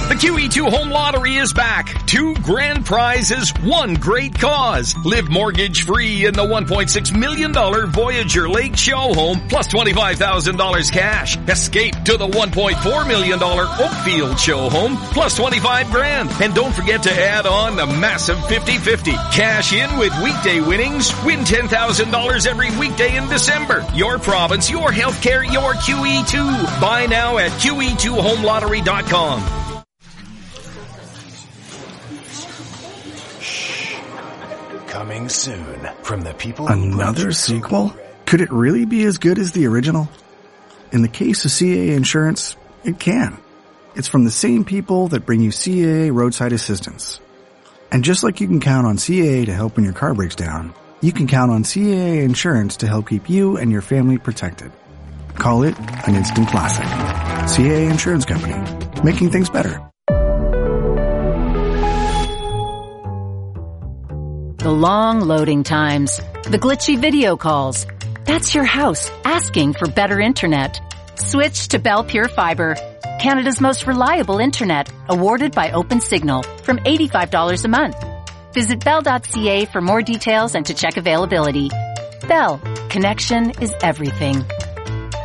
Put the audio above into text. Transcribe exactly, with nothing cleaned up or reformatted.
The Q E two Home Lottery is back. Two grand prizes, one great cause. Live mortgage-free in the one point six million dollars Voyager Lake Show Home, plus twenty-five thousand dollars cash. Escape to the one point four million dollars Oakfield Show Home, plus twenty-five grand. And don't forget to add on the massive fifty-fifty. Cash in with weekday winnings. Win ten thousand dollars every weekday in December. Your province, your healthcare, your Q E two. Buy now at Q E two home lottery dot com. Coming soon from the people. Another sequel? Could it really be as good as the original? In the case of C A A Insurance, it can. It's from the same people that bring you C A A Roadside Assistance. And just like you can count on C A A to help when your car breaks down, you can count on C A A Insurance to help keep you and your family protected. Call it an instant classic. C A A Insurance Company, making things better. The long loading times, the glitchy video calls. That's your house asking for better internet. Switch to Bell Pure Fiber, Canada's most reliable internet, awarded by OpenSignal, from eighty-five dollars a month. Visit bell dot c a for more details and to check availability. Bell, connection is everything.